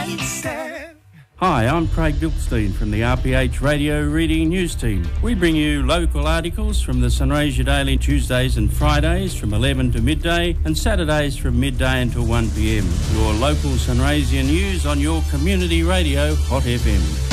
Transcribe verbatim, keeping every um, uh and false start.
Hi, I'm Craig Bilkstein from the R P H Radio Reading News Team. We bring you local articles from the Sunraysia Daily Tuesdays and Fridays from eleven to midday and Saturdays from midday until one p m. Your local Sunraysia news on your community radio, Hot F M.